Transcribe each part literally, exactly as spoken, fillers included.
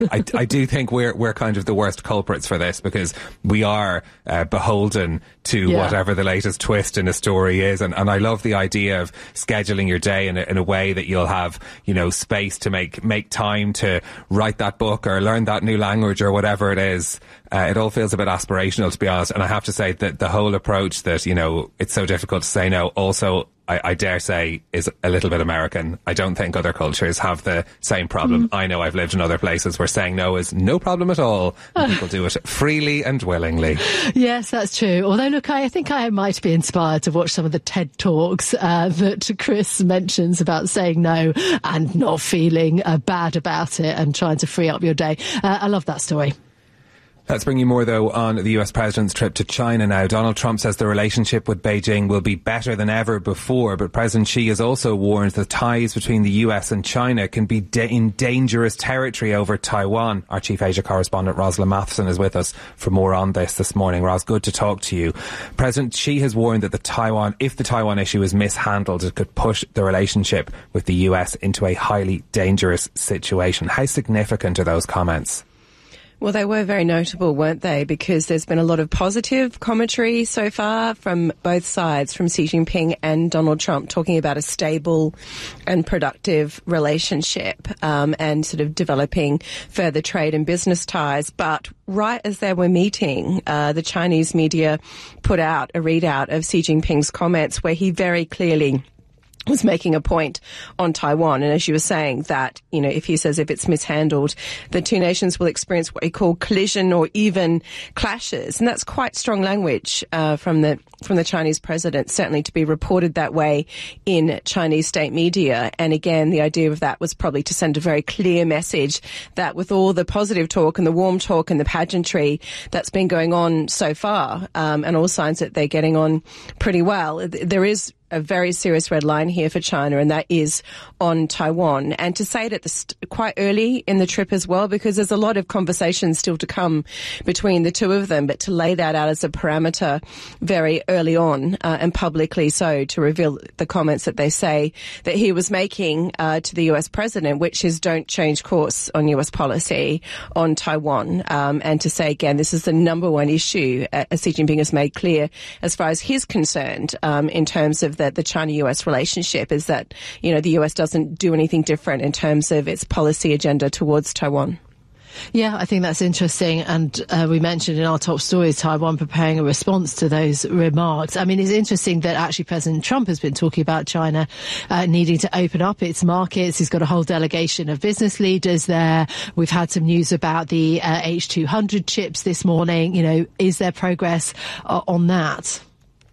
I, I do think we're we're kind of the worst culprits for this, because we are uh, beholden to yeah. whatever the latest twist in a story is. And, and I love the idea of scheduling your day in a, in a way that you'll have, you know, space to make, make time to write that book or learn that new language or whatever it is. Uh, it all feels a bit aspirational, to be honest. And I have to say that the whole approach that, you know, it's so difficult to say no, also, I, I dare say, is a little bit American. I don't think other cultures have the same problem. Mm. I know I've lived in other places where saying no is no problem at all. And people do it freely and willingly. Yes, that's true. Although, look, I, I think I might be inspired to watch some of the TED Talks uh, that Chris mentions about saying no and not feeling uh, bad about it and trying to free up your day. Uh, I love that story. Let's bring you more, though, on the U S president's trip to China now. Donald Trump says the relationship with Beijing will be better than ever before, but President Xi has also warned that ties between the U S and China can be da- in dangerous territory over Taiwan. Our chief Asia correspondent, Rosalind Matheson, is with us for more on this this morning. Ros, good to talk to you. President Xi has warned that the Taiwan, if the Taiwan issue is mishandled, it could push the relationship with the U S into a highly dangerous situation. How significant are those comments? Well, they were very notable, weren't they? Because there's been a lot of positive commentary so far from both sides, from Xi Jinping and Donald Trump, talking about a stable and productive relationship um, and sort of developing further trade and business ties. But right as they were meeting, uh, the Chinese media put out a readout of Xi Jinping's comments where he very clearly was making a point on Taiwan. And as you were saying, that, you know, if he says if it's mishandled, the two nations will experience what he called collision or even clashes. And that's quite strong language uh, from the from the Chinese president, certainly to be reported that way in Chinese state media. And again, the idea of that was probably to send a very clear message that with all the positive talk and the warm talk and the pageantry that's been going on so far, um, and all signs that they're getting on pretty well, there is a very serious red line here for China, and that is on Taiwan. And to say it at the st- quite early in the trip as well, because there's a lot of conversation still to come between the two of them, but to lay that out as a parameter very early on uh, and publicly so, to reveal the comments that they say that he was making uh, to the U S president, which is don't change course on U S policy on Taiwan, um, and to say again, this is the number one issue, uh, as Xi Jinping has made clear as far as he's concerned um, in terms of the, the China-U S relationship, is that, you know, the U S doesn't do anything different in terms of its policy agenda towards Taiwan. Yeah, I think that's interesting. And uh, we mentioned in our top stories Taiwan preparing a response to those remarks. I mean, it's interesting that actually President Trump has been talking about China uh, needing to open up its markets. He's got a whole delegation of business leaders there. We've had some news about the uh, H two hundred chips this morning. You know, is there progress uh, on that?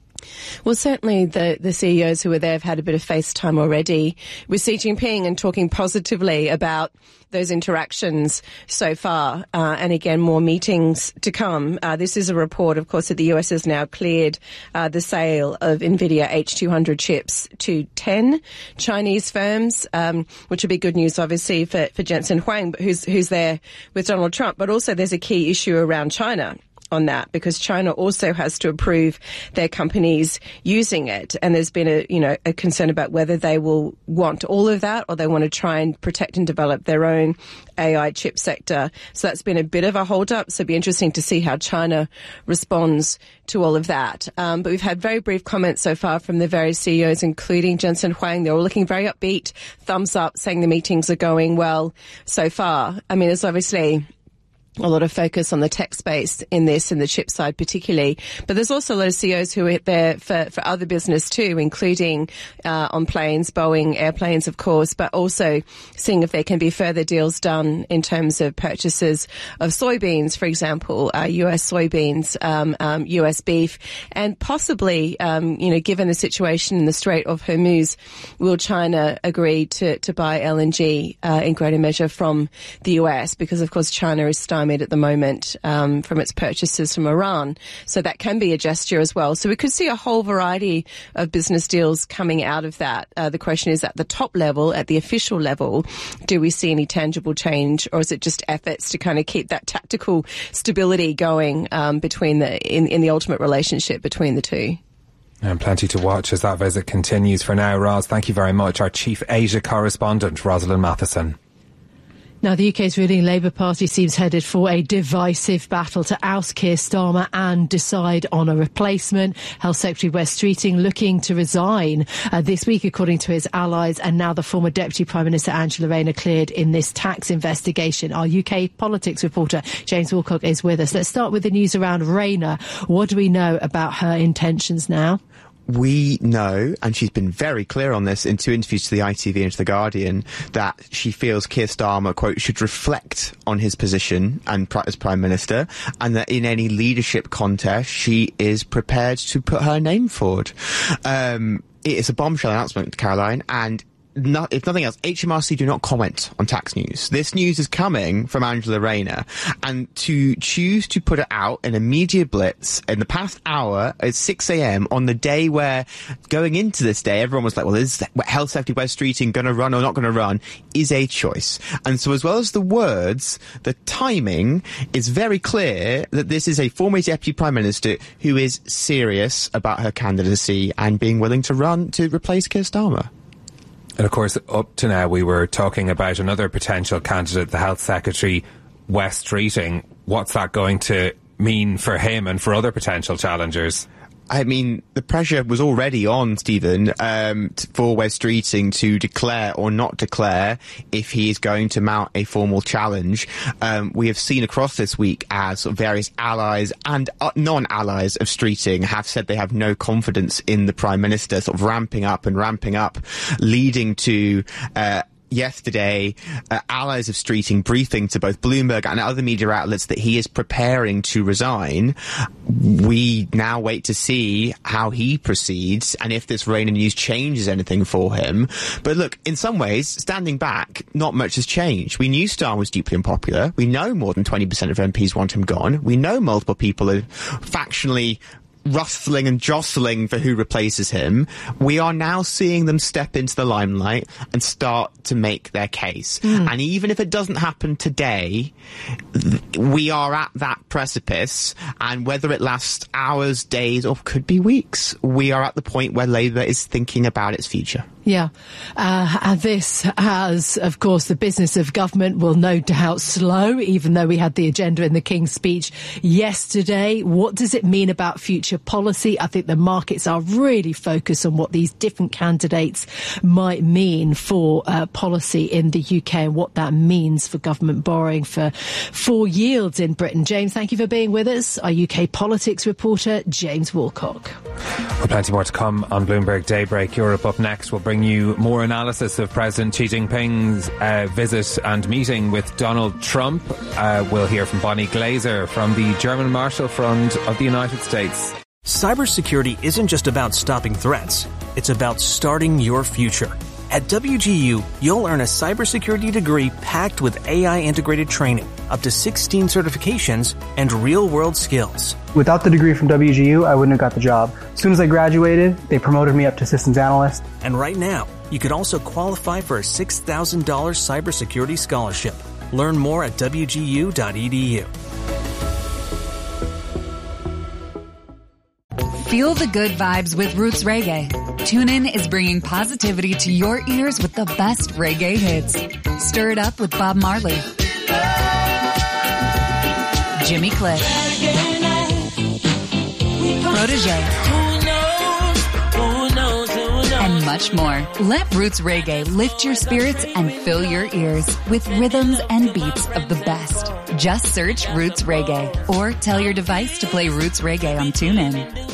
Well, certainly the, the C E Os who were there have had a bit of FaceTime already with Xi Jinping and talking positively about those interactions so far. Uh, and again, more meetings to come. Uh, this is a report, of course, that the U S has now cleared uh, the sale of NVIDIA H two hundred chips to ten Chinese firms, um, which would be good news, obviously, for, for Jensen Huang, who's, who's there with Donald Trump. But also there's a key issue around China on that, because China also has to approve their companies using it. And there's been a, you know, a concern about whether they will want all of that or they want to try and protect and develop their own A I chip sector. So that's been a bit of a hold up. So it'll be interesting to see how China responds to all of that. Um, but we've had very brief comments so far from the various C E Os, including Jensen Huang. They're all looking very upbeat, thumbs up, saying the meetings are going well so far. I mean, there's obviously a lot of focus on the tech space in this, and the chip side particularly. But there's also a lot of C E Os who are there for, for other business too, including uh, on planes, Boeing airplanes, of course, but also seeing if there can be further deals done in terms of purchases of soybeans, for example, uh, U S soybeans, um, um, U S beef, and possibly, um, you know, given the situation in the Strait of Hormuz, will China agree to, to buy L N G uh, in greater measure from the U S? Because, of course, China is stymied at the moment um, from its purchases from Iran. So that can be a gesture as well. So we could see a whole variety of business deals coming out of that. Uh, the question is, at the top level, at the official level, do we see any tangible change, or is it just efforts to kind of keep that tactical stability going um, between the in, in the ultimate relationship between the two? And plenty to watch as that visit continues. For now, Ros, thank you very much. Our Chief Asia correspondent, Rosalind Matheson. Now, the U K's ruling Labour Party seems headed for a divisive battle to oust Keir Starmer and decide on a replacement. Health Secretary Wes Streeting looking to resign uh, this week, according to his allies, and now the former Deputy Prime Minister Angela Rayner cleared in this tax investigation. Our U K politics reporter James Woolcock is with us. Let's start with the news around Rayner. What do we know about her intentions now? We know, and she's been very clear on this in two interviews to the I T V and to The Guardian, that she feels Keir Starmer, quote, should reflect on his position and as Prime Minister, and that in any leadership contest, she is prepared to put her name forward. Um, it is a bombshell announcement, Caroline, and Not, if nothing else, H M R C do not comment on tax news. This news is coming from Angela Rayner, and to choose to put it out in a media blitz in the past hour at six a.m. on the day where, going into this day, everyone was like, well, is Health Secretary Wes Streeting going to run or not going to run, is a choice. And so as well as the words, the timing is very clear that this is a former Deputy Prime Minister who is serious about her candidacy and being willing to run to replace Keir Starmer. And of course, up to now, we were talking about another potential candidate, the Health Secretary, Wes Streeting. What's that going to mean for him and for other potential challengers? I mean, the pressure was already on, Stephen, um, t- for Wes Streeting to declare or not declare if he is going to mount a formal challenge. Um, we have seen across this week as various allies and uh, non-allies of Streeting have said they have no confidence in the Prime Minister, sort of ramping up and ramping up, leading to uh yesterday, uh, allies of Streeting briefing to both Bloomberg and other media outlets that he is preparing to resign. We now wait to see how he proceeds and if this Rayner news changes anything for him. But look, in some ways, standing back, not much has changed. We knew Starmer was deeply unpopular. We know more than twenty percent of M Ps want him gone. We know multiple people are factionally rustling and jostling for who replaces him. We are now seeing them step into the limelight and start to make their case. Mm. And even if it doesn't happen today, th- we are at that precipice, and whether it lasts hours, days, or could be weeks, we are at the point where Labour is thinking about its future. Yeah. Uh, and this has, of course, the business of government will no doubt slow, even though we had the agenda in the King's speech yesterday. What does it mean about future policy? I think the markets are really focused on what these different candidates might mean for uh, policy in the U K and what that means for government borrowing for, for yields in Britain. James, thank you for being with us. Our U K politics reporter, James Woolcock. Well, plenty more to come on Bloomberg Daybreak Europe. Up next, we'll bring you more analysis of President Xi Jinping's uh, visit and meeting with Donald Trump. Uh, we'll hear from Bonnie Glaser from the German Marshall Fund of the United States. Cybersecurity isn't just about stopping threats. It's about starting your future. At W G U, you'll earn a cybersecurity degree packed with A I-integrated training, up to sixteen certifications, and real-world skills. Without the degree from W G U, I wouldn't have got the job. As soon as I graduated, they promoted me up to systems analyst. And right now, you could also qualify for a six thousand dollars cybersecurity scholarship. Learn more at W G U dot E D U. Feel the good vibes with Roots Reggae. TuneIn is bringing positivity to your ears with the best reggae hits. Stir it up with Bob Marley, Jimmy Cliff, Protégé, and much more. Let Roots Reggae lift your spirits and fill your ears with rhythms and beats of the best. Just search Roots Reggae or tell your device to play Roots Reggae on TuneIn.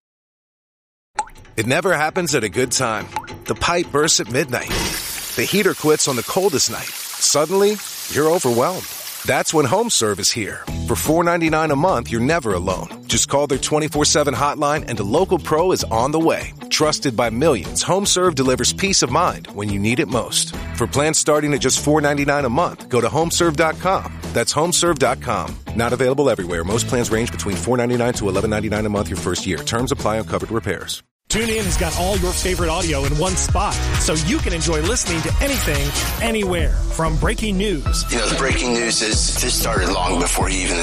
It never happens at a good time. The pipe bursts at midnight. The heater quits on the coldest night. Suddenly, you're overwhelmed. That's when HomeServe is here. For four dollars and ninety-nine cents a month, you're never alone. Just call their twenty-four seven hotline and a local pro is on the way. Trusted by millions, HomeServe delivers peace of mind when you need it most. For plans starting at just four dollars and ninety-nine cents a month, go to homeserve dot com. That's homeserve dot com. Not available everywhere. Most plans range between four dollars and ninety-nine cents to eleven dollars and ninety-nine cents a month your first year. Terms apply on covered repairs. TuneIn has got all your favorite audio in one spot, so you can enjoy listening to anything, anywhere. From breaking news. You know, the breaking news is this started long before you even